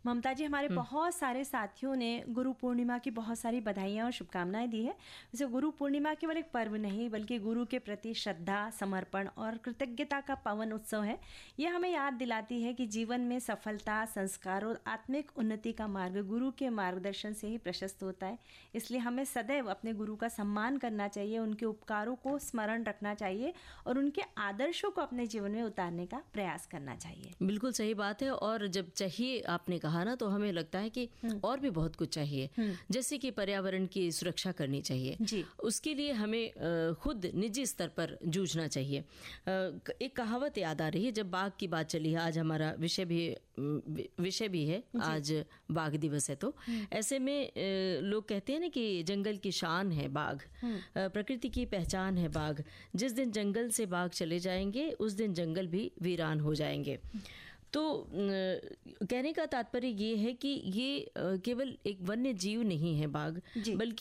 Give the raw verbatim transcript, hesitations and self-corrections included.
ममता जी, हमारे बहुत सारे साथियों ने गुरु पूर्णिमा की बहुत सारी बधाइयाँ और शुभकामनाएं दी है। वैसे गुरु पूर्णिमा केवल एक पर्व नहीं बल्कि गुरु के प्रति श्रद्धा, समर्पण और कृतज्ञता का पावन उत्सव है। यह हमें याद दिलाती है कि जीवन में सफलता, संस्कार और आत्मिक उन्नति का मार्ग गुरु के मार्गदर्शन से ही प्रशस्त होता है। इसलिए हमें सदैव अपने गुरु का सम्मान करना चाहिए, उनके उपकारों को स्मरण रखना चाहिए और उनके आदर्शों को अपने जीवन में उतारने का प्रयास करना चाहिए। बिल्कुल सही बात है। और जब चाहिए आपने कहा ना, तो हमें लगता है कि और भी बहुत कुछ चाहिए, जैसे कि पर्यावरण की सुरक्षा करनी चाहिए जी। उसके लिए हमें खुद निजी स्तर पर जूझना चाहिए। एक कहावत याद आ रही है, जब बाघ की बात चली है, आज हमारा विषय भी विषय भी है, आज बाघ दिवस है, तो ऐसे में लोग कहते हैं ना कि जंगल की शान है बाघ, प्रकृति की पहचान है बाघ। जिस दिन जंगल से बाघ चले जाएंगे उस दिन जंगल भी वीरान हो जाएंगे। तो कहने का तात्पर्य ये है कि ये केवल एक वन्य जीव नहीं है बाघ, बल्कि